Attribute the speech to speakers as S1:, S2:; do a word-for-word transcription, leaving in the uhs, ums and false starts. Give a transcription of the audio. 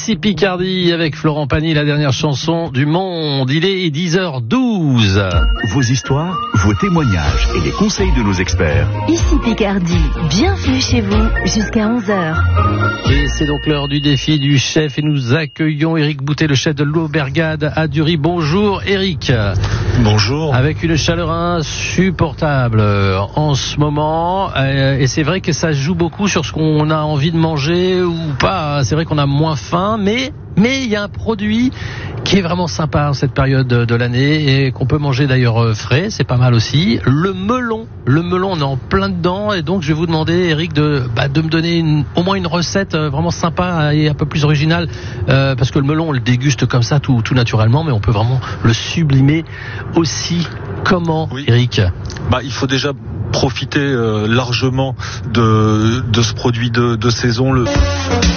S1: Ici Picardie avec Florent Pagny, la dernière chanson du monde. Il est dix heures douze.
S2: Vos histoires, vos témoignages et les conseils de nos experts.
S3: Ici Picardie, bienvenue chez vous jusqu'à onze heures.
S1: Et c'est donc l'heure du défi du chef et nous accueillons Éric Boutet, le chef de l'Aubergade à Dury. Bonjour Éric.
S4: Bonjour.
S1: Avec une chaleur insupportable en ce moment, et c'est vrai que ça joue beaucoup sur ce qu'on a envie de manger ou pas. C'est vrai qu'on a moins faim, mais mais il y a un produit qui est vraiment sympa en cette période de l'année et qu'on peut manger d'ailleurs frais, c'est pas mal aussi. Le melon, le melon, on est en plein dedans et donc je vais vous demander, Éric, de bah, de me donner une, au moins une recette vraiment sympa et un peu plus originale, euh, parce que le melon on le déguste comme ça tout tout naturellement, mais on peut vraiment le sublimer aussi. Comment,
S4: oui.
S1: Éric ?
S4: Bah, il faut déjà profiter euh, largement de de ce produit de, de saison. Le